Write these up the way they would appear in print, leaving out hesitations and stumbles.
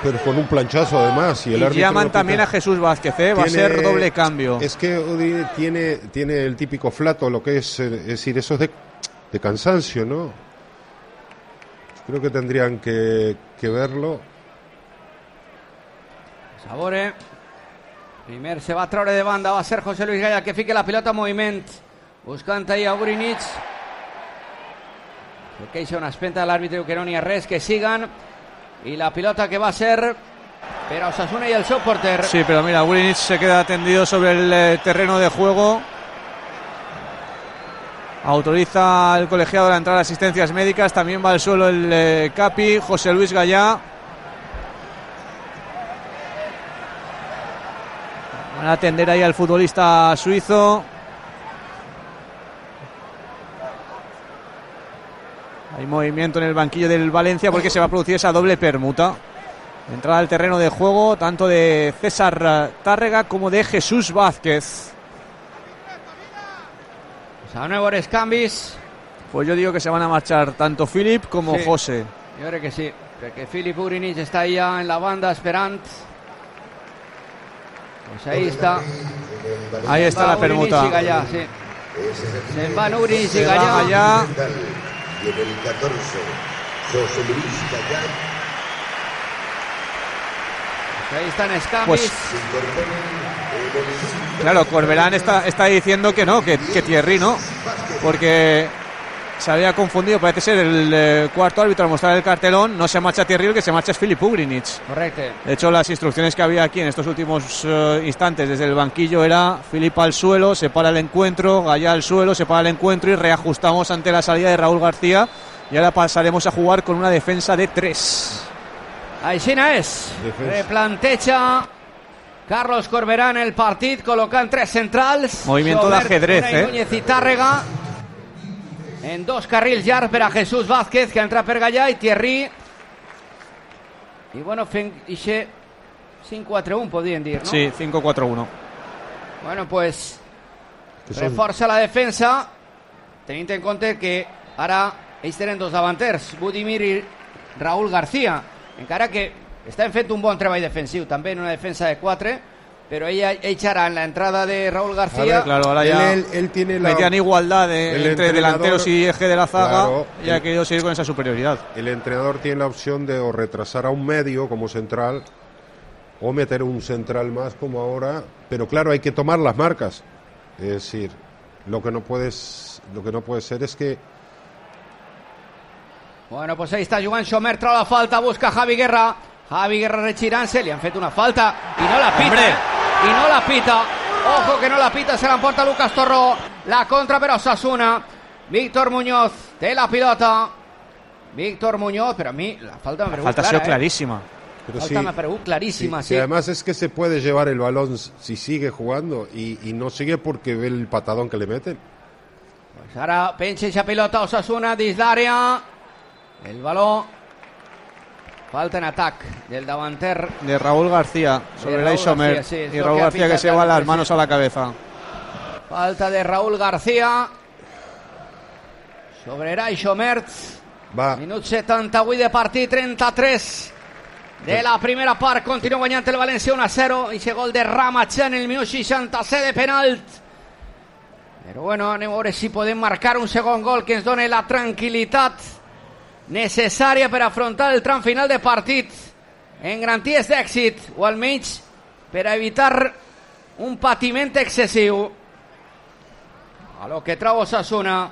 Pero con un planchazo además. Y llaman también a Jesús Vázquez, va a ser doble cambio. Es que Udi tiene el típico flato, lo que es decir, eso es de cansancio, ¿no? Creo que tendrían que verlo. Sabore. Primer se va a treure de banda, va a ser José Luis Gaya que fique la pilota en moviment. Buscant ahí a Burinic. Que queixa una espenta de l'àrbitre que no n'hi ha res, que sigan. Y la pilota que va a ser per Osasuna y el seu porter. Sí, pero mira, Burinic se queda tendido sobre el terreno de juego. Autoriza el colegiado la entrada de asistencias médicas. También va al suelo el Capi, José Luis Gallá. Van a atender ahí al futbolista suizo. Hay movimiento en el banquillo del Valencia porque se va a producir esa doble permuta. Entrada al terreno de juego tanto de César Tárrega como de Jesús Vázquez. A nuevos cambios. Pues yo digo que se van a marchar tanto Filip como sí, José. Yo creo que sí, porque Filip Burinic está ahí ya en la banda esperant. Pues ahí está. Ahí está la permuta. Gallá, sí. Se van Burinic y Gallá. Y en el 14, José Luis Gallá. Pues ahí están Escamis. Pues, claro, Corberán está diciendo que no, que Thierry no, porque se había confundido, parece ser el cuarto árbitro al mostrar el cartelón. No se marcha Thierry, el que se marcha es Filip Burinic. Correcto. De hecho, las instrucciones que había aquí en estos últimos instantes desde el banquillo era Filip al suelo, se para el encuentro, Gallá al suelo, se para el encuentro y reajustamos ante la salida de Raúl García. Y ahora pasaremos a jugar con una defensa de 3. Aixina és. Replanteja Carlos Corberán el partit, col·locant 3 centrals. Movimiento de ajedrez, Núñez i Tàrrega. En 2 carrils llargs per a Jesús Vázquez, que entra per Gallà, i Thierry. I bueno, fent ixe 5-4-1, podríem dir, no? Sí, 5-4-1. Bueno, pues reforça la defensa, tenint en compte que ara ells tenen 2 davanters, Budimir i Raúl García. Encara que estan fent un bon treball defensiu, també en una defensa de 4, pero ells ara en la entrada de Raúl García. Claro, ahora ya él tiene metían igualdad entre delanteros y eje de la zaga, claro, y ha querido seguir con esa superioridad. El entrenador tiene la opción de o retrasar a un medio como central o meter un central más como ahora, pero claro, hay que tomar las marcas. Es decir, lo que no puede ser es que. Bueno, pues ahí está Joan Xomer, trau la falta, busca Javi Guerra retxirant-se, li han fet una falta i no la pita, ojo que no la pita, se l'emporta Lucas Torró, la contra per Osasuna. Víctor Muñoz té la pilota, però a mi la falta m'ha paregut clara, clarísima. Pero la falta m'ha paregut clarísima, sí. Y además es que se puede llevar el balón si sigue jugando y no sigue porque ve el patadón que le meten. Pues ara penja esa pilota Osasuna dins l'àrea. El balón. Falta en ataque del davanter de Raúl García sobre Ray Sommer. Sí, y Raúl García que se va las manos a la cabeza. Falta de Raúl García sobre Ray Sommer. Minut 78 de partit, 33 de la primera part. Continua guanyant el València 1-0 i ese gol de Ramatxa en el minut 67 de penalt. Però bueno, anem a veure si podem marcar un segon gol que ens doni la tranquil·litat necessària per afrontar el tram final de partit en garanties d'èxit, o almenys per evitar un patiment excessiu. A lo que trau Osasuna.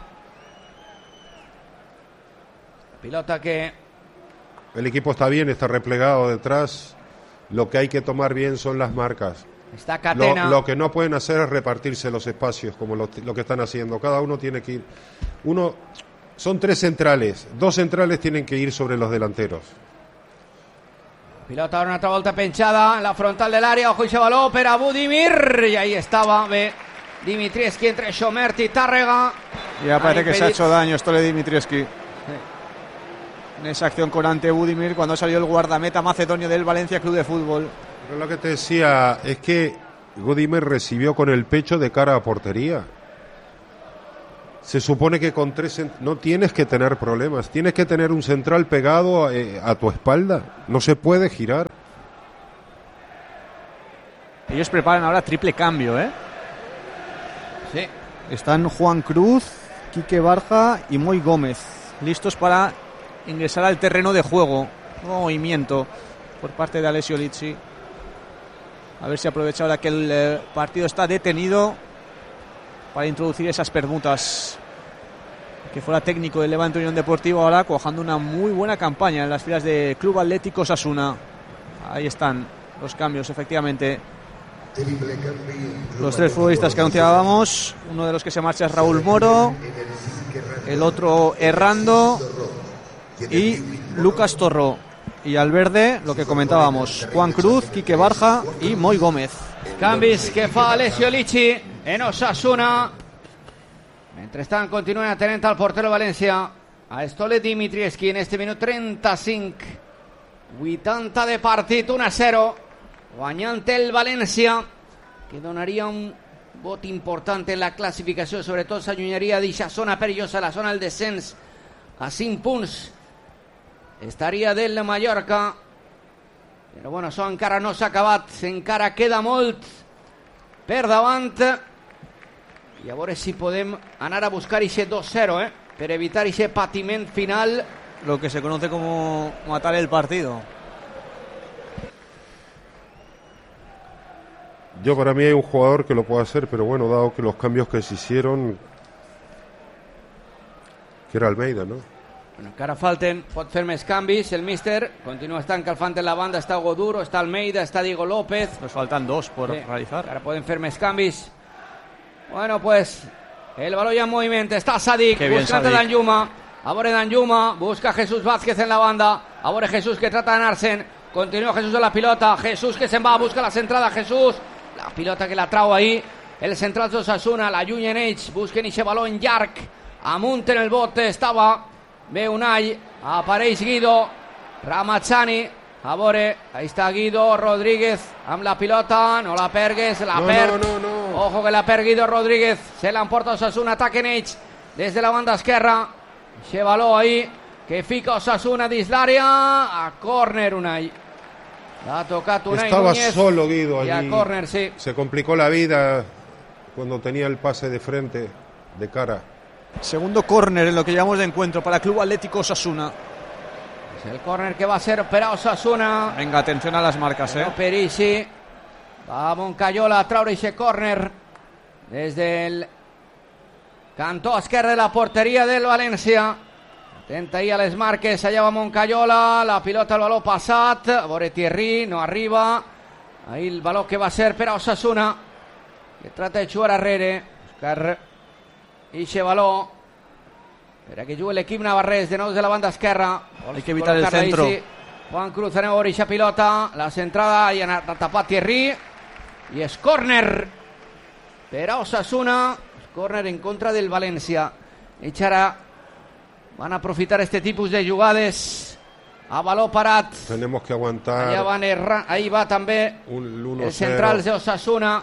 Pilota que... El equipo está bien, está replegado detrás. Lo que hay que tomar bien son las marcas. Está Catena. Lo que no pueden hacer es repartirse los espacios como lo que están haciendo. Cada uno tiene que ir... Son 3 centrales. 2 centrales tienen que ir sobre los delanteros. Pilota una altra volta penjada en la frontal de l'àrea. Ojo i baló per a Budimir. I ahí estava bé Dimitrievski entre Xomert i Tàrrega. Ya parece que se ha hecho daño Stole Dimitrievski. En esa acción con ante Budimir cuando salió el guardameta macedonio del Valencia Club de Fútbol. Pero lo que te decía es que Budimir recibió con el pecho de cara a portería. Se supone que con 3 no tienes que tener problemas, tienes que tener un central pegado a tu espalda, no se puede girar. Ellos preparan ahora triple cambio, Sí. Están Juan Cruz, Quique Barja y Moy Gómez, listos para ingresar al terreno de juego. Nuevo movimiento por parte de Alessio Lizzi. A ver si aprovecha ahora que el partido está detenido para introducir esas permutas. Que fuera técnico del Levante Unión Deportiva, ahora cuajando una muy buena campaña en las filas de Club Atlético Osasuna. Ahí están los cambios, efectivamente. Los tres futbolistas que anunciábamos. Uno de los que se marcha es Raúl Moro, el otro Errando y Lucas Torró. Y al verde, lo que comentábamos, Juan Cruz, Quique Barja y Moy Gómez. Canvis que fa Alessio Lizzi en Osasuna. Mentrestant continua atenent al portero València, a Stole Dimitrievski, en este minut 35, 80 de partit, 1-0, guanyant el València, que donaria un vot important en la classificació, sobretot s'allunyaria d'eixa zona perillosa, la zona del descens, a 5 punts, estaria del Mallorca, però bueno, això encara no s'ha acabat, encara queda molt per davant, i a veure si podem anar a buscar ese 2-0, per evitar ese patiment final. Lo que se conoce como matar el partido. Yo, para mí hay un jugador que lo puede hacer, pero bueno, dado que los cambios que se hicieron, que era Almeida, ¿no? Bueno, encara falten, pot fer més canvis el míster, continua estant calfant en la banda, està Goduro, està Almeida, està Diego López. Nos faltan 2 por realizar. Ahora pueden fer més canvis. Bueno, pues el balón ya en movimiento, está Sadik, buscando a Danjuma, ahora Danjuma, busca a Jesús Vázquez en la banda, ahora Jesús que trata de ganarse, continúa Jesús en la pilota, Jesús que se'n va, busca la centrada, Jesús, la pilota que la trau ahí, el central d'Osasuna, la llunyen ells, busquen ese balón llarg, amunt en el bote, estava, ve Unai, apareix Guido, Ramazzani, a veure, ahí està Guido Rodríguez amb la pilota, no la pergues, la perd, no. Ojo que la perd Guido Rodríguez, se l'emporta Osasuna, ataquen ells des de la banda esquerra, ese baló ahí que fica Osasuna dins l'àrea, a córner Unai, l'ha tocat Unai Estaba Núñez, solo Guido allí, y a córner, sí. Se complicó la vida cuando tenía el pase de frente, de cara. Segundo córner en lo que llevamos de encuentro para Club Atlético Osasuna. Es el córner que va a ser per a Osasuna. Venga, atención a las marcas, Perici va a Moncayola a traure ese córner desde el cantó esquerre de la porteria del València. Atenta ahí a les marques, allà va Moncayola, la pilota al baló passat, a veure Thierry, no arriba, ahí el baló que va a ser per a Osasuna, que trata de jugar arrere, buscar ixe baló, per a que jugui l'equip navarrès de nou de la banda esquerra. Hay que evitar el centro. Juan Cruz aneu a veure ixa pilota, la centrada, i ha tapat Thierry, i és córner per a Osasuna, córner en contra del València. Ells ara van a aprofitar este tipus de jugades a baló parat. Tenemos que aguantar. Allà van errar, ahí va també el central de Osasuna.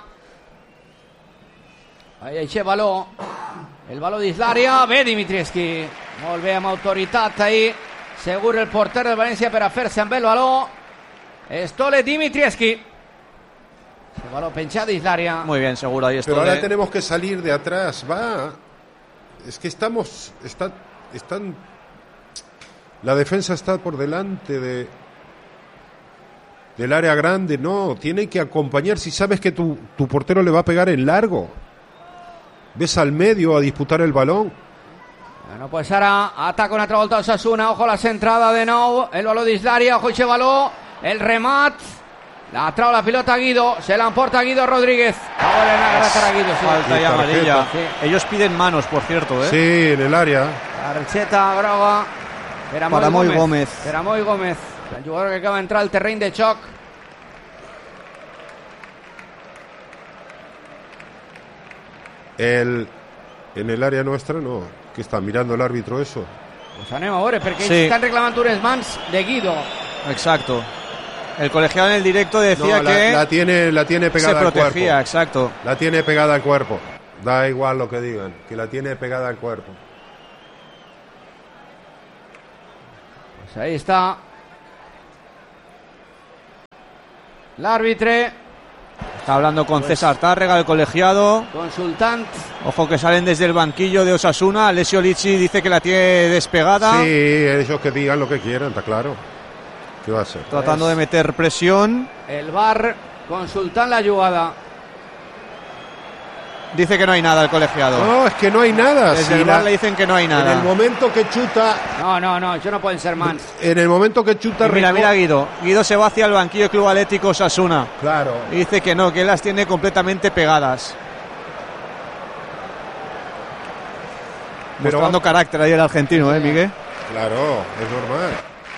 Ahí eixe baló, el baló dins l'àrea, bé Dimitrievski, molt bé amb autoritat ahí, segur el porter del València per a fer-se amb el baló, Stole Dimitrievski, el baló penjat dins l'àrea. Muy bien, seguro, ahí Stole. Pero ahora tenemos que salir de atrás, es que están, la defensa está por delante del área grande, no, tiene que acompañar, si sabes que tu portero le va a pegar en largo. Ves al medio a disputar el balón. Bueno, pues ara ataca una altra volta Osasuna, ojo la centrada de nou, el baló dins l'àrea, ojo eixe baló, el remat, la trau la pilota Guido, se l'emporta Guido Rodríguez. A Guido, sí. Falta ya amarilla. Sí. Ellos piden manos, por cierto, Sí, en el área. Targeta groga para Moy Gómez. Per a Moy Gómez, el jugador que acaba d'entrar al terreny de xoc. En el área nuestra no, que está mirando el árbitro eso. Pues anem a veure, perquè ells estan reclamant unes mans de Guido. Exacto. El colegiado en el directo decía que la tiene pegada al cuerpo. Exacto. La tiene pegada al cuerpo. Da igual lo que digan, que la tiene pegada al cuerpo. Pues ahí está l'àrbitre. Está hablando con César Tárrega, el colegiado. Consultant. Ojo que salen desde el banquillo de Osasuna. Alessio Lici dice que la tiene despegada. Sí, ellos que digan lo que quieran, está claro. ¿Qué va a ser? Tratando de meter presión. El VAR consultant la jugada. Dice que no hay nada el colegiado. No, es que no hay nada. Desde el VAR le dicen que no hay nada. En el momento que chuta... No, eso no pueden ser mans. En el momento que chuta... Mira Guido. Guido se va hacia el banquillo Club Atlético Osasuna. Claro. Y dice que no, que él las tiene completamente pegadas. Pero mostrando carácter ahí el argentino, Miguel. Claro, es normal.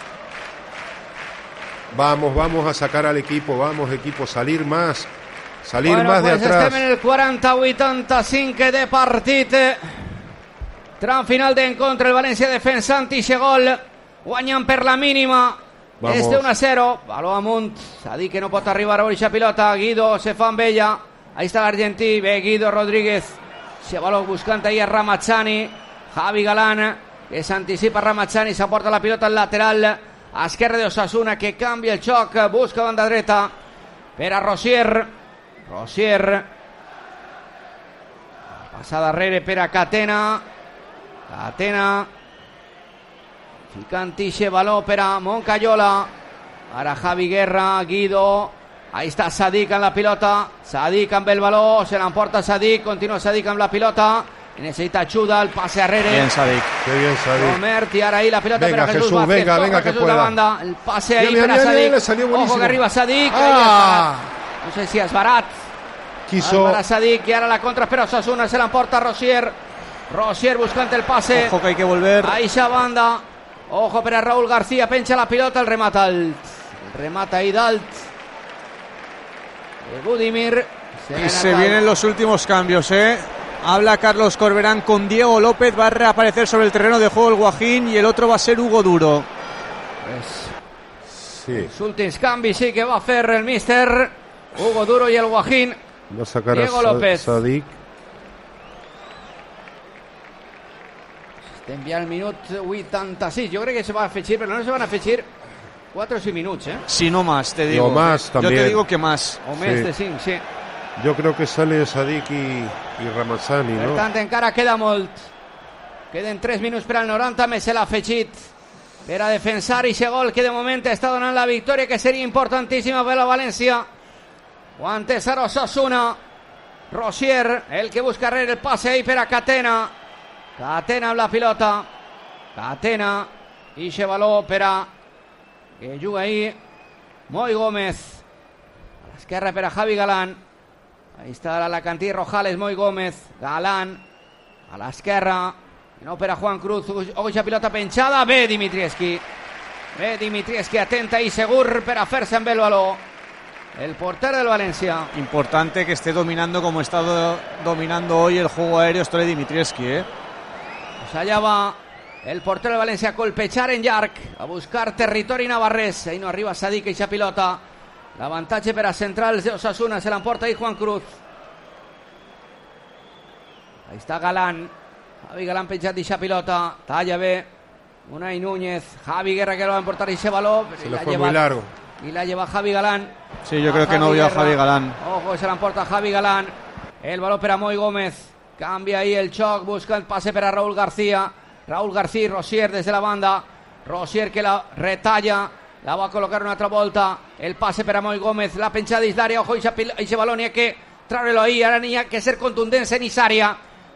Vamos a sacar al equipo, vamos equipo, salir más más de atrás. Estem en el 40-85 de partit. Tram final d'encontre, el València defensant i gol. Guanyen per la mínima. És de 1-0. Baló amunt. Sadik que no pot arribar a eixa pilota. Guido se fa amb ella. Ahí està l'argentí. Ve Guido Rodríguez. Se baló buscant ahí a Ramazzani. Javi Galán que s'anticipa Ramazzani. S'aporta la pilota al lateral a esquerra de Osasuna, que canvia el xoc. Busca banda dreta per a Rosier. Passa darrere per a Catena ficant ixe baló per a Moncayola. Ara Javi Guerra, Guido, ahí està Sadik amb la pilota, Sadik amb el baló, se l'emporta Sadik, continua Sadik amb la pilota, necessita ajuda, el pase arrere. Bien Sadik. Qué bien Sadik. Romert, y ahora ahí la pelota venga, para Jesús Vázquez. Venga, que Jesús pueda. La banda, el pase ahí mira, para Sadik. Ojo que arriba Sadik. No sé si es barat. Quiso. Para Sadik y ahora la contra, pero Osasuna se la emporta Rosier buscando el pase. Ojo que hay que volver. Ahí esa banda. Ojo para Raúl García, pencha la pilota, el remata ahí Dalt. Budimir. Se vienen los últimos cambios, Habla Carlos Corberán con Diego López. Va a reaparecer sobre el terreno de juego el Guajín y el otro va a ser Hugo Duro. Sí. Los últimos cambios sí que va a hacer el míster Hugo Duro y el Guajín. Va a sacar Diego a López. Sadik. Enviar el minuto 86. Yo creo que se va a afegir, pero no se van a afegir 4 o 5 minutos, Si no más, te digo. O más también. Yo te digo que más. O més de 5, sí. Yo creo que sale Sadik y Ramazzani, Per ¿no? tant, encara queda molt. Queden 3 minuts per al 90, més se l'ha afegit per a defensar i gol que de moment està donant la victòria, que seria importantíssima per la València. Guante 0 Osasuna. Rosier, el que busca el pase ahí per a Catena amb la pilota. Catena i baló per a que juga ahí Moi Gómez a l'esquerra per a Javi Galán. Ahí está l'Alacantí Rojales, Moi Gómez, Galán a l'esquerra, no per a Juan Cruz. Oixa pilota penjada, ve Dimitrievski atenta i segur per a fer-se amb el baló el porter del València. Importante que esté dominando como está dominando hoy el juego aéreo Stole Dimitrievski, Pues allá va el porter del València a colpejar en llarg, a buscar territori navarrès. Ahí no arriba Sadik i esa pilota. L'avantatge per a centrals de Osasuna, se l'emporta ahí Juan Cruz. Ahí está Galán. Javi Galán penjat d'eixa pilota. Talla bé Unai Núñez. Javi Guerra que lo va a emportar ese balón. Se le fue muy largo. Y la lleva Javi Galán. Sí, yo creo que no vio a Javi Galán. Ojo, se la emporta Javi Galán. El balón per a Moi Gómez. Cambia ahí el choc. Busca el pase per a Raúl García. Raúl García y Rosier desde la banda. Rosier que la retalla. La va a colocar una altra volta. El pase per a Moi Gómez. La penjada dins l'àrea. Ojo, ese balón n'hi ha que treure-lo ahí. Ara n'hi ha que ser contundents en Isària.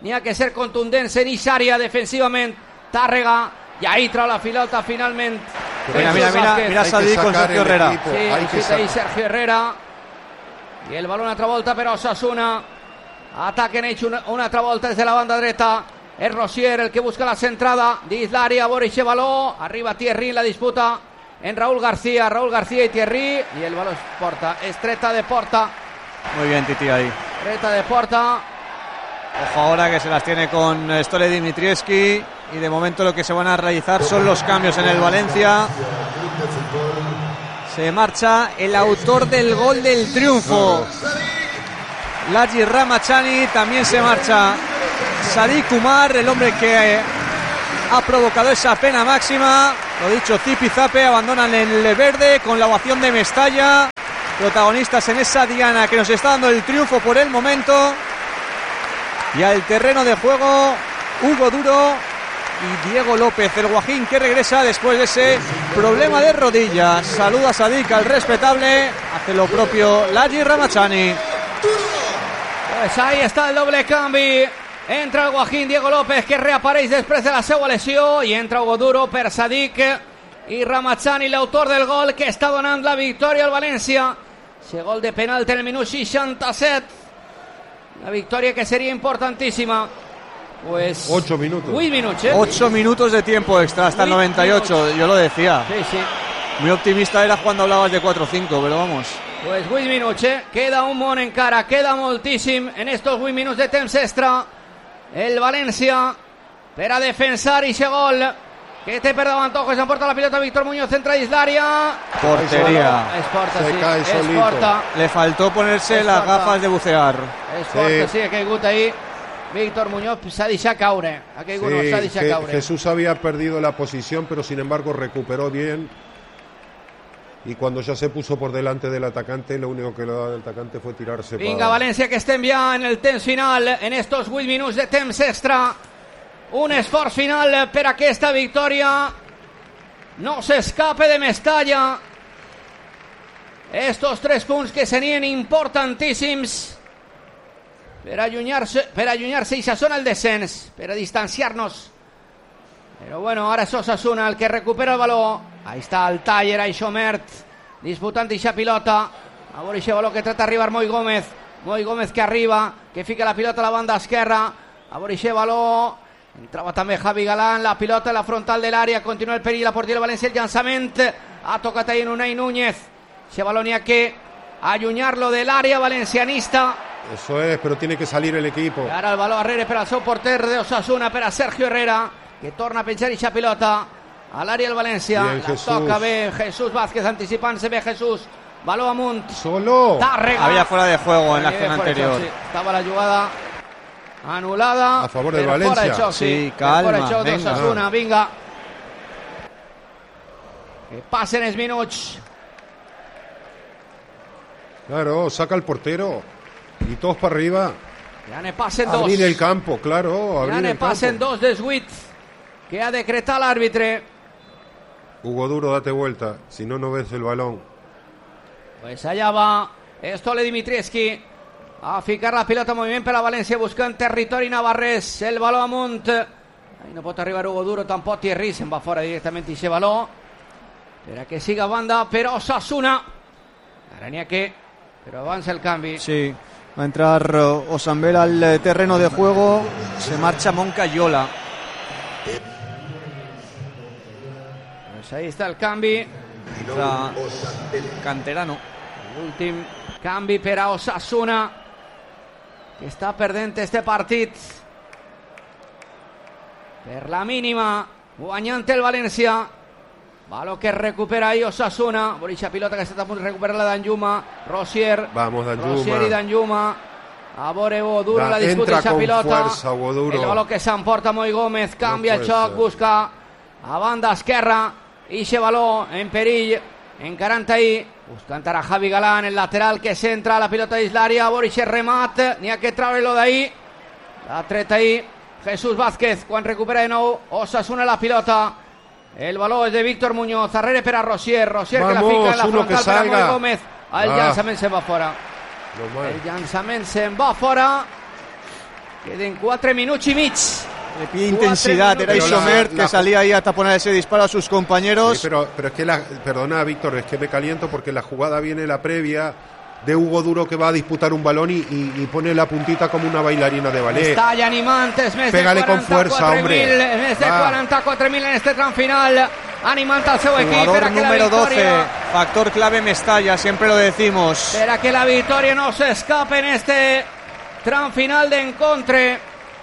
Defensivament. Tàrrega. I ahí trau la pilota finalment. Mira Sadik con Sergio Herrera. Sí, ahí Sergio Herrera. Y el balón otra volta per a Osasuna. Ataquen ells una altra volta des de la banda dreta. És Rosier el que busca la centrada dins l'àrea. Vora eixe baló. Arriba Thierry en la disputa en Raúl García y Thierry. Y el balón es porta. Estreta de porta. Muy bien Titi ahí. Estreta de porta. Ojo ahora que se las tiene con Stole Dimitrievski. Y de momento lo que se van a realizar son los cambios en el Valencia. Se marcha el autor del gol del triunfo, Laji Ramazzani. También se marcha Sadik Umar, el hombre que ha provocado esa pena máxima. Lo dicho, Zipizape abandonan el verde con la ovación de Mestalla, protagonistas en esa diana que nos está dando el triunfo por el momento. Y al terreno de juego, Hugo Duro y Diego López, el guajín que regresa después de ese problema de rodillas. Saluda a Sadik, al respetable, hace lo propio Laji Ramachani. Pues ahí está el doble cambio. Entra el guajín Diego López, que reapareix després de la seva lesió, i entra Hugo Duro per Sadik i Ramachani, l'autor del gol que està donant la victòria al València. Ese gol de penal en el minut 67, la victòria que seria importantíssima. Pues 8 minutos. 8 minutos, 8 minutos de tiempo extra hasta el 98, yo lo decía. Sí, sí. Muy optimista era cuando hablabas de 4 o 5, pero vamos. Pues 8 minuts, queda un món encara, queda moltíssim en estos 8 minuts de temps extra. El València per a defensar i gol que té per davant Ojo, s'emporta la pilota Víctor Muñoz, entra dins l'àrea. Portería. Es porta, Se sí, cae es solito. porta. Le faltó ponerse las gafas de bucear. Es porta, sí, ha caigut ahí. Víctor Muñoz s'ha deixat caure. Ha caigut, no, s'ha deixat caure. Jesús había perdido la posición, pero sin embargo recuperó bien. Y cuando ya se puso por delante del atacante, lo único que le daba el atacante fue tirarse. Vinga, València, que estem ja en el temps final, en estos 8 minuts de temps extra. Un esforç final per aquesta victòria. No s'escape de Mestalla. Estos 3 punts que serien importantíssims per allunyar-se i s'assona el descens, per a distanciar-nos. Però bueno, ara és Osasuna el que recupera el baló. Ahí està el Taller, Aixó Mert, disputant eixa pilota. A veure eixe baló que trata d'arribar Moi Gómez. Moi Gómez que arriba, que fica la pilota a la banda esquerra. A veure eixe baló. Entrava també Javi Galán, la pilota en la frontal de l'àrea. Continua el perill, la portera València, el llançament. Ha tocat ahí en Unai Núñez. Eixe baló n'hi ha que allunyar-lo de l'àrea valencianista. Eso es, pero tiene que salir el equipo. I ara el baló darrere per al seu porter de Osasuna, per a Sergio Herrera, que torna a penjar eixa pilota a l'àrea del València. Bien, la Jesús. toca bé Jesús Vázquez, anticipant-se bé Jesús. Baló amunt. Solo. Tàrrega. Había fuera de juego en la acción Fuera de anterior. xoc, sí. Estava la jugada anul·lada. A favor del però València. Fora de xoc, Sí, Fora de calma, xoc venga. d'Osasuna, vinga. Que passen els minuts. Claro, saca el portero. Y todos para arriba. Ja ne passen dos. Abrir el campo, claro. Ja Abrir ne el passen campo. dos dels 8 que ha decretat l'àrbitre. Hugo Duro, date vuelta. Si no, no ves el balón. Pues allà va Stole Dimitrievski a ficar la pilota en moviment per a València, buscant territori navarrès. El baló amunt. Ahí no pot arribar Hugo Duro, tampoc Thierry. Se'n va fora directament aquest baló. Per a que siga banda per Osasuna. Ara n'hi ha que... Però avança el canvi. Sí, va a entrar Osamber al terreno de juego. Se marcha Moncayola. Pues ahí está el canvi. Entra Canterano. L'últim canvi per a Osasuna, que està perdent este partit per la mínima, guanyant el València. Baló que recupera ahí Osasuna. Borixa pilota que està a punt de recuperar la Danjuma. Rosier. Vamos, Danjuma. Rosier i Danjuma. A veure Hugo Duro, la disputa entra eixa con pilota. fuerza, Hugo Duro. El baló que s'emporta Moi Gómez. Canvia No el puede xoc, ser. busca a banda esquerra. Ixe baló en perill, encarant ahí, buscant ara Javi Galán, el lateral que centra la pilota dins l'àrea. Borixa remat, n'hi ha que treure-lo d'ahí. L'ha tret ahí Jesús Vázquez quan recupera de nou Osasuna la pilota. El baló és de Víctor Muñoz, darrere per a Rosier. Rosier que la Vamos, fica en la uno que frontal per a Moi salga. Gómez. El llançament se'n va fora. Normal. El llançament se'n va fora. Queden 4 minuts i mig. Le pide intensidad. Era Pero Isomert la- que salía ahí a taponar ese disparo a sus compañeros. Sí, pero es que perdona, Víctor, es que me caliento porque la jugada viene la previa de Hugo Duro, que va a disputar un balón y pone la puntita como una bailarina de ballet. Està animant, és més Pégale de con fuerza, 44.000, hombre. més de Va. 44.000 en este tram final, animant al seu equip per Jugador a que la número 12, victòria, factor clave Mestalla, siempre lo decimos. per a que la victòria no s'escape en este tram final d'encontre.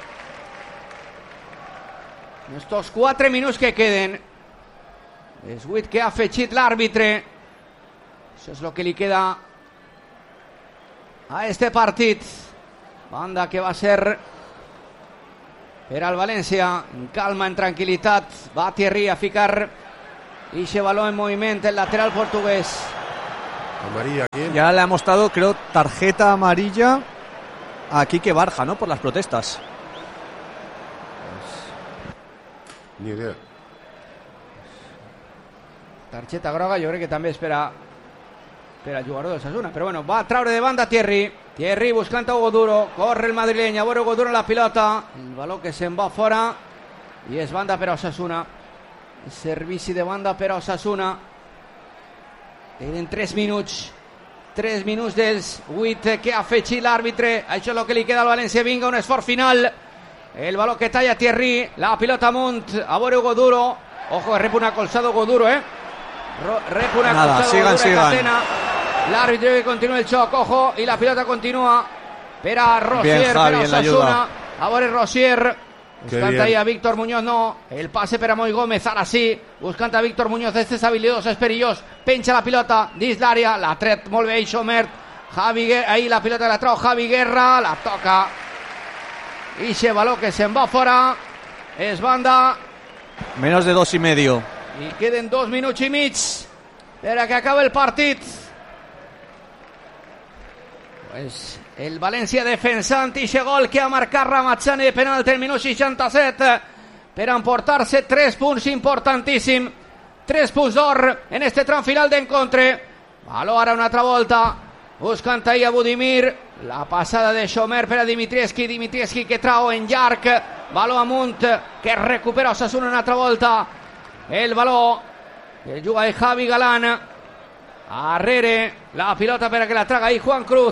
En estos 4 minuts que queden, els 8 que ha afegit l'àrbitre, això és el que li queda a este partit. Banda que va ser per al València, en calma, en tranquil·litat. Va Thierry a ficar ixe baló en moviment, el lateral portuguès. ¿Amarilla quién? Ya le ha mostrado, creo, tarjeta amarilla a Quique Barja, ¿no? Por las protestas. Ni idea. Tarjeta groga, jo crec que també espera el jugador del Osasuna, però bueno, va a traure de banda Thierry buscant a Hugo Duro, corre el madrileny, a veure Hugo Duro la pilota, el baló que se'n va fora i és banda per a Osasuna, servici de banda per a Osasuna. Queden 3 minuts dels 8 que ha afegit l'àrbitre. Això és el que li queda al València. Vinga, un esforç final, el baló que talla Thierry, la pilota amunt, a veure Hugo Duro, ojo, rep una colzada Hugo Duro, rep una colzada Hugo Duro, catena l'àrbitre que continua el xoc, ojo, i la pilota continua per a Rosier, per a Osasuna, a veure Rosier buscant ahí a Víctor Muñoz, no, el pase per a Moi Gómez, ara sí, buscant a Víctor Muñoz, este és habilidós, és perillós, penja la pilota dins l'àrea, l'ha tret molt bé Somert, ahí la pilota la trau Javi Guerra, la toca i ese baló que se'n va fora, és banda. Menos de 2,5. I queden 2 minuts i mig per a que acabe el partit. Pues el València defensant i ese gol que ha marcat Ramazani de penal del minut 67 per emportar-se 3 punts importantíssim, 3 punts d'or en este tram final d'encontre. Baló ara una altra volta buscant ahí a Budimir, la passada de Sommer per a Dimitrievski que trau en llarg, baló amunt que recupera Osasuna una altra volta, el baló que juga de Javi Galán, arrere la pilota per a que la traga ahí Juan Cruz,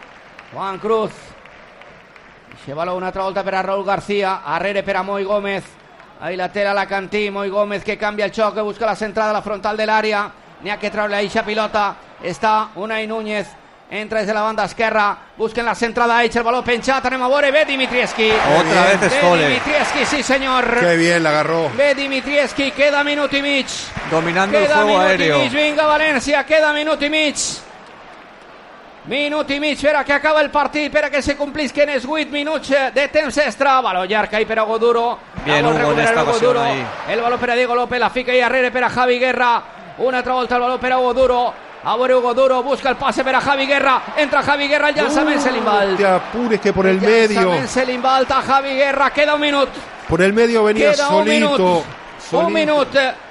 ese baló una altra volta per a Raúl García, arrere per a Moi Gómez, ahí la tela la Cantí, Moi Gómez que canvia el xoc, que busca la centrada a la frontal de l'àrea, n'hi ha que treure ahí esa pilota, està Unai Núñez, entra des de la banda esquerra, busquen la centrada, el baló penjat, anem a veure, ve Dimitrievski. Otra vez Stoller. Dimitrievski, sí senyor. Qué bien la agarró. Ve Dimitrievski, queda minut i mig. Dominando el juego aéreo. Vinga València, queda minut i mig. Minut i mig per a que acaba el partit, per a que se complisquen els 8 minuts de temps extra. Baló llarg ahí per a Hugo Duro. Bien Hugo en esta ocasión ahí. El baló per a Diego López, la fica ahí arrere per a Javi Guerra. Una altra volta el baló per a Hugo Duro. A veure Hugo Duro, busca el pase per a Javi Guerra, entra Javi Guerra, el llançament se l'invalt. Te apures que por el medio. El llançament se l'invalt a Javi Guerra, queda un minut. Por el medio venía queda solito. Un minut.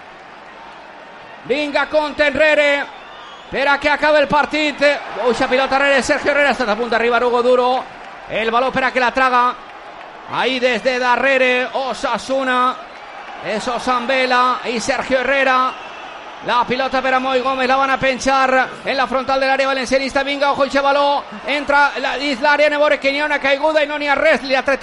Vinga, compte enrere per a que acabe el partit. Uixa pilota enrere, Sergio Herrera, està a punt d'arribar Hugo Duro. El baló per a que la traga. Ahí desde darrere, Osasuna. És Osambela i Sergio Herrera. La pilota per a Moi Gómez, la van a penjar en la frontal de l'àrea valencianista. Vinga, ojo, el baló, entra dins l'àrea, anem a veure que n'hi ha una caiguda i no n'hi ha res. Li ha tret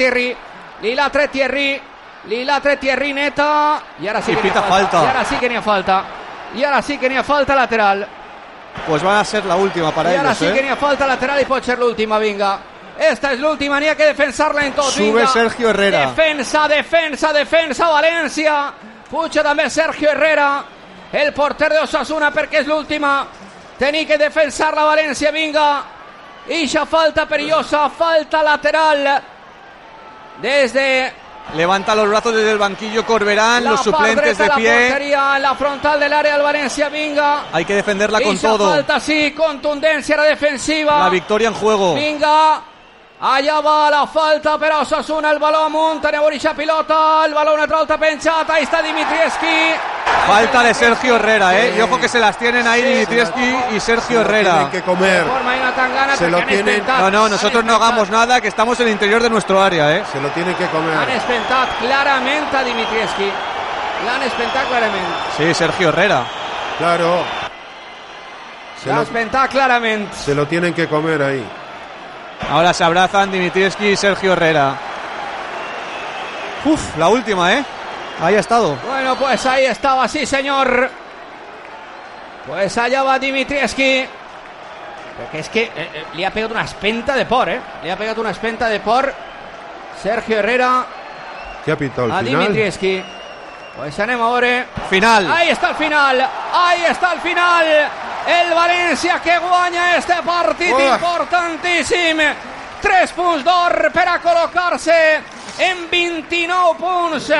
Thierry neta, i ara sí que n'hi ha falta. I ara sí que n'hi ha falta lateral. Pues va a ser la última para ellos. I ara sí que n'hi ha falta lateral i pot ser l'última, vinga. Esta és l'última, n'hi ha que defensar-la en tot. Sube vinga. Sergio Herrera. Defensa València. Puja també Sergio Herrera, el porter de Osasuna, perquè és l'última. Tenir que defensar la València, vinga. Ixa falta perillosa, falta lateral. Levanta los brazos desde el banquillo Corberán, los suplentes de pie. La portería en la frontal del área del Valencia, vinga. Hay que defenderla con todo. Falta, sí, contundencia la defensiva. La victoria en juego. Vinga. Allà va la falta per a Osasuna, el baló amunt, anem a veure aquesta pilota, el baló una altra volta penjat, ahí està Dimitrievski. Falta de Sergio Herrera, y ojo que se las tienen ahí Dimitrievski y Sergio Herrera. Tienen que comer. Se lo tienen. No, nosotros no hagamos nada, que estamos en el interior de nuestro área, Se lo tienen que comer. Han espentat clarament a Dimitrievski. L'han espentat clarament. Sí, Sergio Herrera. Claro. L'han espentat clarament. Se lo tienen que comer ahí. Ahora se abrazan Dimitrievski y Sergio Herrera. Uf, la última, Ahí ha estado. Bueno, pues ahí estaba, sí, señor. Pues allá va Dimitrievski. Porque es que le ha pegado una espenta de por, Le ha pegado una espenta de por Sergio Herrera. ¿Qué ha pitado el a final? Dimitrievski. Pues anem a veure. Final. Ahí está el final. Ahí está el final. El València que guanya este partit importantíssim. 3 punts d'or per a col·locar-se en 29 punts,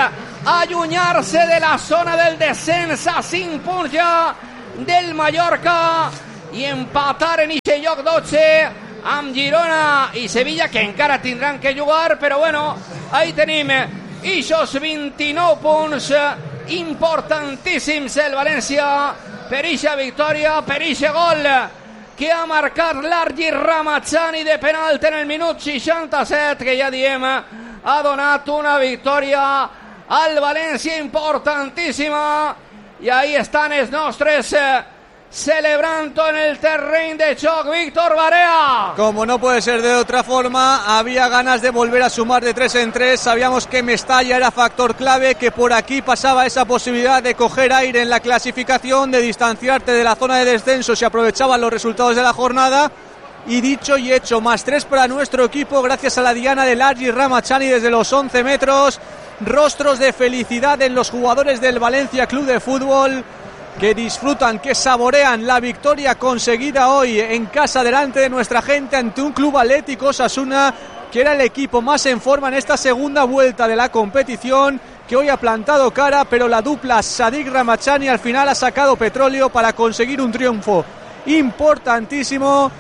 allunyar-se de la zona del descens a 5 punts ja del Mallorca. i empatar en ixe lloc 12 amb Girona i Sevilla, que encara tindran que jugar, però bueno, ahí tenim ixos 29 punts importantíssims el València per ixa victòria, per ixe gol que ha marcat l'Argi Ramazzani de penalt en el minut 67, que ja diem ha donat una victòria al València importantíssima, i ahí estan els nostres celebrando en el terreno de choc. Víctor Barea. Como no puede ser de otra forma, había ganas de volver a sumar de 3 en 3. Sabíamos que Mestalla era factor clave, que por aquí pasaba esa posibilidad de coger aire en la clasificación, de distanciarte de la zona de descenso si aprovechaban los resultados de la jornada. Y dicho y hecho, más 3 para nuestro equipo gracias a la diana del Argi Ramazzani desde los 11 metros. Rostros de felicidad en los jugadores del Valencia Club de Fútbol, que disfrutan, que saborean la victoria conseguida hoy en casa delante de nuestra gente ante un Club Atlético Osasuna que era el equipo más en forma en esta segunda vuelta de la competición, que hoy ha plantado cara, pero la dupla Sadik Ramazzani al final ha sacado petróleo para conseguir un triunfo importantísimo.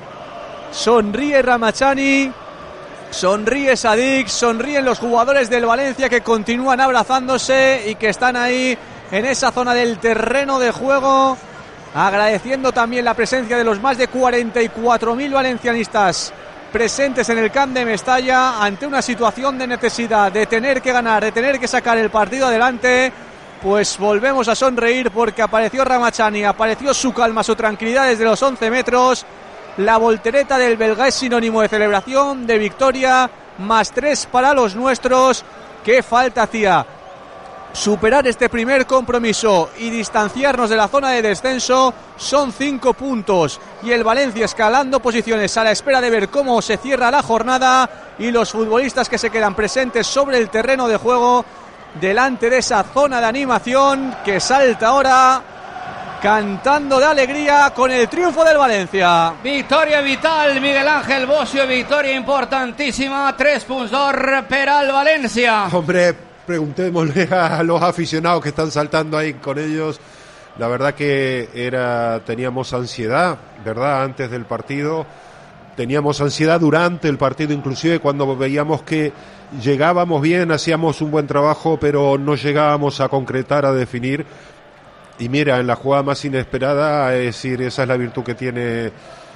Sonríe Ramazzani, sonríe Sadik, sonríen los jugadores del Valencia, que continúan abrazándose y que están ahí en esa zona del terreno de juego, agradeciendo también la presencia de los más de 44.000 valencianistas presentes en el Camp de Mestalla ante una situación de necesidad, de tener que ganar, de tener que sacar el partido adelante. Pues volvemos a sonreír porque apareció Ramazzani, apareció su calma, su tranquilidad desde los 11 metros. La voltereta del belga es sinónimo de celebración, de victoria, más 3 para los nuestros. ¿Qué falta hacía? Superar este primer compromiso y distanciarnos de la zona de descenso. Son 5 puntos y el Valencia escalando posiciones a la espera de ver cómo se cierra la jornada, y los futbolistas que se quedan presentes sobre el terreno de juego delante de esa zona de animación, que salta ahora cantando de alegría con el triunfo del Valencia. Victòria vital, Miguel Ángel Bocio, victòria importantíssima, 3 punts d'or per al València. Hombre, preguntémosle a los aficionados que están saltando ahí con ellos. La verdad que teníamos ansiedad, ¿verdad? Antes del partido, teníamos ansiedad durante el partido, inclusive cuando veíamos que llegábamos bien, hacíamos un buen trabajo, pero no llegábamos a concretar, a definir. Y mira, en la jugada más inesperada, es decir, esa es la virtud que tiene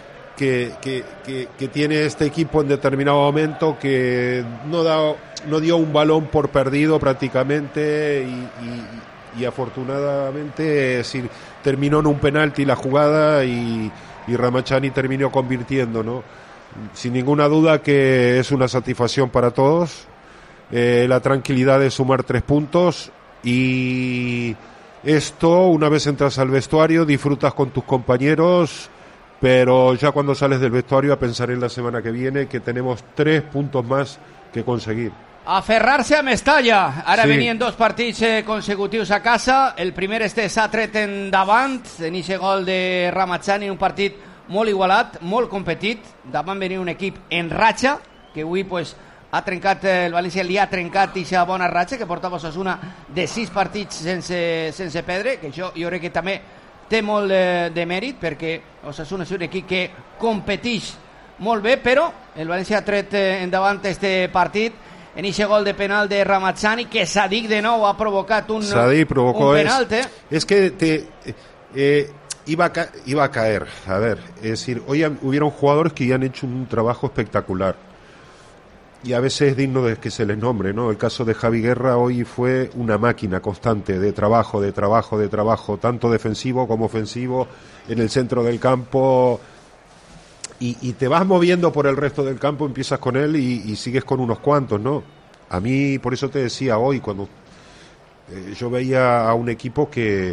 que tiene este equipo en determinado momento, que no dio un balón por perdido prácticamente, y afortunadamente, es decir, terminó en un penalti la jugada, y Ramazzani terminó convirtiendo, ¿no? Sin ninguna duda que es una satisfacción para todos, la tranquilidad de sumar 3 puntos, y esto, una vez entras al vestuario, disfrutas con tus compañeros, pero ya cuando sales del vestuario a pensar en la semana que viene, que tenemos 3 puntos más que conseguir. Aferrar-se a Mestalla. Ara sí. Venien 2 partits consecutius a casa. El primer s'ha tret endavant en aquest gol de Ramazzani, un partit molt igualat, molt competit. Davant venia un equip en ratxa, que avui pues, ha trencat, el València li ha trencat aquesta bona ratxa que portava Osasuna de 6 partits sense perdre, que això jo crec que també té molt de mèrit, perquè Osasuna és un equip que competeix molt bé, però el València ha tret endavant este partit en ese gol de penal de Ramazzani, que Sadik de nou ha provocat un penal. Es que iba a caer. A ver, es decir, hoy hubieron jugadores que ya han hecho un trabajo espectacular, y a veces es digno de que se les nombre, ¿no? El caso de Javi Guerra hoy fue una máquina constante de trabajo, tanto defensivo como ofensivo, en el centro del campo, y te vas moviendo por el resto del campo, empiezas con él y sigues con unos cuantos, ¿no? A mí, por eso te decía hoy, cuando yo veía a un equipo que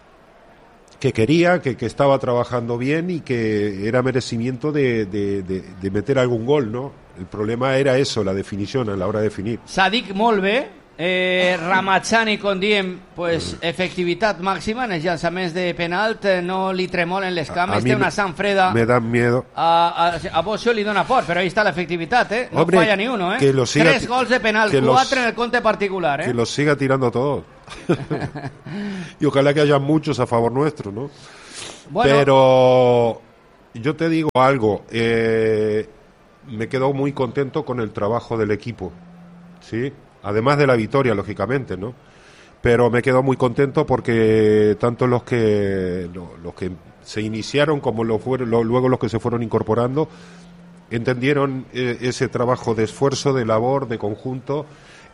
quería, que estaba trabajando bien, y que era merecimiento de meter algún gol, ¿no? El problema era eso, la definición, a la hora de definir. Sadik molt bé, Ramazzani, com diem, pues, efectivitat màxima en els llançaments de penalt, no li tremolen les cames, té una sang freda. Me dan miedo. A Bocio li dona por, però ahí està l'efectivitat, no Hombre, falla ni uno, 3 gols de penal, 4 en el compte particular, Que los siga tirando todos. Y ojalá que haya muchos a favor nuestro, ¿no? Bueno. Pero yo te digo algo, me quedo muy contento con el trabajo del equipo, ¿sí? Además de la victoria, lógicamente, ¿no? Pero me quedo muy contento porque tanto los que se iniciaron como luego los que se fueron incorporando entendieron ese trabajo de esfuerzo, de labor, de conjunto,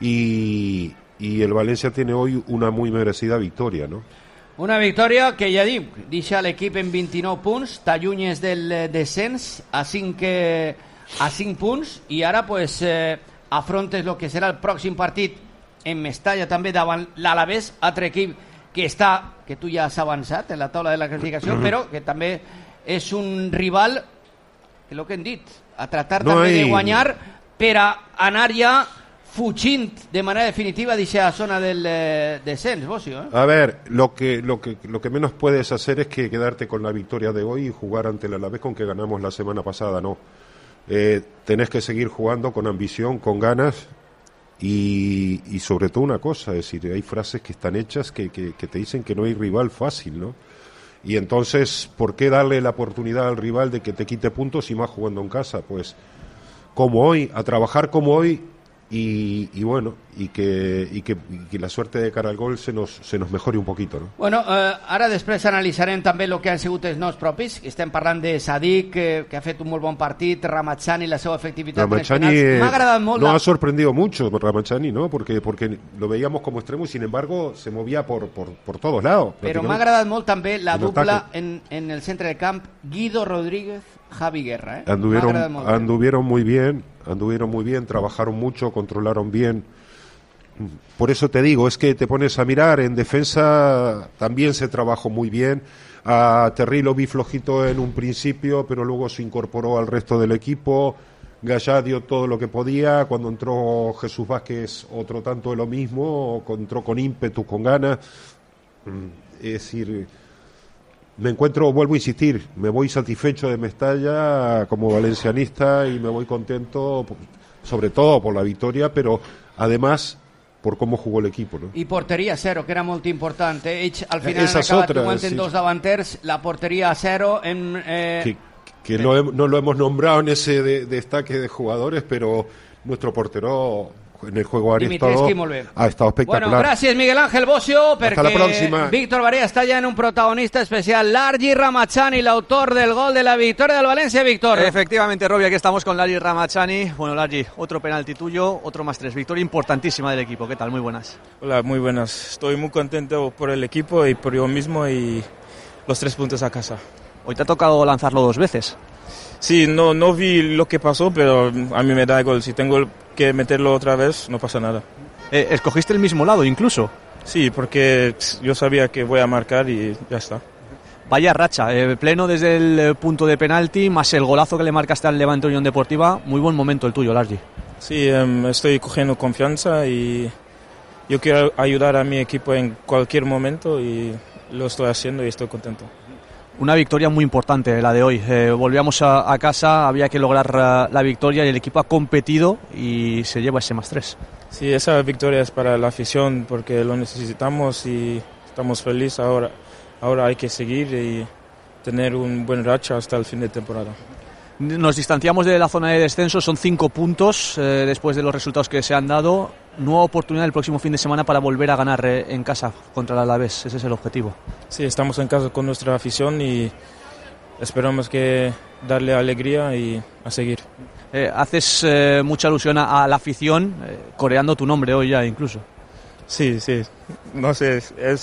y el Valencia tiene hoy una muy merecida victoria, ¿no? Una victòria que ja dic, deixa l'equip en 29 punts, t'allunyes del descens a 5 punts, i ara pues, afrontes el que serà el pròxim partit en Mestalla també davant l'Alavés, altre equip que tu ja has avançat en la taula de la classificació, però que també és un rival que el que hem dit, a tratar també de guanyar per a anar ja fugint de manera definitiva d'aquesta zona del descens, Bocio, ¿eh? A ver, lo que menos puedes hacer es que quedarte con la victoria de hoy y jugar ante el Alavés con que ganamos la semana pasada, no. Tenés que seguir jugando con ambición, con ganas y sobre todo una cosa, es decir, hay frases que están hechas que te dicen que no hay rival fácil, ¿no? Y entonces, ¿por qué darle la oportunidad al rival de que te quite puntos y más jugando en casa? Pues como hoy, a trabajar como hoy. Y bueno, y que la suerte de cara al gol se nos mejore un poquito, ¿no? Bueno, ara després analitzarem també el que han sigut els nostres propis. Estem parlant de Sadik, que ha fet un molt bon partit, Ramazani, la seva efectivitat. Ramazani m'ha agradat molt. No ha sorprendido mucho Ramazani, ¿no? Porque lo veíamos como extremo y sin embargo se movía por todos lados. Però m'ha agradat molt també la dupla en el centre del camp, Guido Rodríguez, Javi Guerra, ¿eh? Anduvieron muy bien, trabajaron mucho, controlaron bien. Por eso te digo, es que te pones a mirar, en defensa también se trabajó muy bien. A Terry lo vi flojito en un principio, pero luego se incorporó al resto del equipo. Gallá dio todo lo que podía. Cuando entró Jesús Vázquez, otro tanto de lo mismo, entró con ímpetu, con ganas. Es decir, vuelvo a insistir, me voy satisfecho de Mestalla como valencianista y me voy contento, sobre todo por la victoria, pero además por cómo jugó el equipo, ¿no? I porteria a 0, que era molt important. Ells al final han acabat jugant en dos davanters, la porteria a 0 que no lo hemos nombrado en ese destaque de jugadores, pero nuestro portero en el juego ha estado espectacular. Bueno, gràcies Miguel Ángel Bocio, Hasta la próxima. Víctor Barea està ja en un protagonista especial. Largi Ramazani, l'autor del gol de la victoria del Valencia, Víctor. Efectivamente, Robbie, aquí estamos con Largi Ramazani. Bueno, Largi, otro penalti tuyo, otro más 3. Victoria importantísima del equipo. ¿Qué tal? Muy buenas. Hola, muy buenas. Estoy muy contento por el equipo y por yo mismo y los 3 puntos a casa. Hoy te ha tocado lanzarlo 2 veces. Sí, no vi lo que pasó, pero a mí me da igual. Si tengo que meterlo otra vez, no pasa nada. ¿Escogiste el mismo lado incluso? Sí, porque yo sabía que voy a marcar y ya está. Vaya racha, pleno desde el punto de penalti, más el golazo que le marcaste al Levante Unión Deportiva. Muy buen momento el tuyo, Largi. Sí, estoy cogiendo confianza y yo quiero ayudar a mi equipo en cualquier momento y lo estoy haciendo y estoy contento. Una victoria muy importante la de hoy. Volvíamos a casa, había que lograr la victoria y el equipo ha competido y se lleva ese más 3. Sí, esa victoria es para la afición porque lo necesitamos y estamos felices ahora. Ahora hay que seguir y tener un buen racha hasta el fin de temporada. Nos distanciamos de la zona de descenso, son 5 puntos después de los resultados que se han dado. Nueva oportunidad el próximo fin de semana para volver a ganar en casa contra el Alavés, ese es el objetivo. Sí, estamos en casa con nuestra afición y esperamos que darle alegría y a seguir. Haces mucha alusión a la afición, coreando tu nombre hoy ya incluso. Sí, no sé,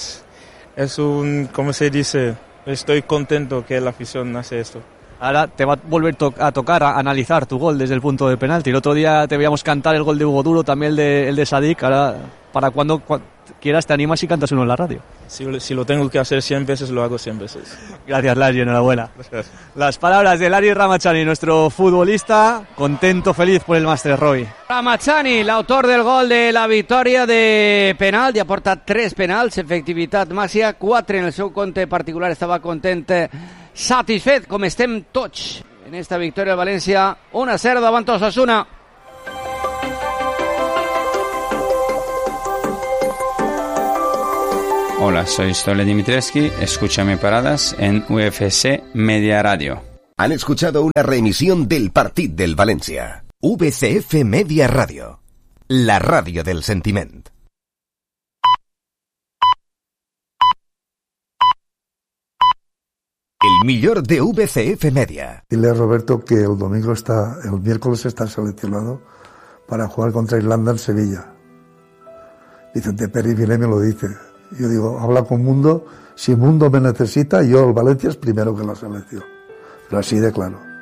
es un, ¿cómo se dice? Estoy contento que la afición hace esto. Ahora te va a volver a tocar a analizar tu gol desde el punto de penalti. El otro día te veíamos cantar el gol de Hugo Duro, también el de Sadik. Ahora, para cuando quieras, te animas y cantas uno en la radio. Si lo tengo que hacer 100 veces, lo hago 100 veces. Gracias, Largi, enhorabuena. Gracias. Las palabras de Largi Ramazani, nuestro futbolista, contento, feliz por el Master Roy. Ramazani, l'autor del gol de la victòria de penal, ja porta 3 penals, efectivitat màxima, 4 en el seu compte particular, estava content, satisfet, com estem tots en esta victòria del València, 1-0 davant Osasuna. Hola, soy Stole Dimitrescu. Escúchame paradas en UFC Media Radio. Han escuchado una reemisión del Partit del València. VCF Media Radio. La ràdio del sentiment. El millor de VCF Media. Dile a Roberto que el miércoles está seleccionado para jugar contra Irlanda en Sevilla. Vicente Pérez Vilé me lo dice. Yo digo, habla con Mundo. Si Mundo me necesita, yo el Valencia es primero que la selección. Pero así de claro.